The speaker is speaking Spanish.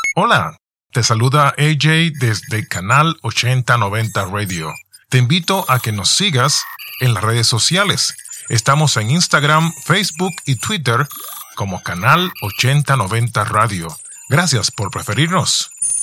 Hola, te saluda AJ desde Canal 8090 Radio. Te invito a que nos sigas en las redes sociales. Estamos en Instagram, Facebook y Twitter como Canal 8090 Radio. Gracias por preferirnos.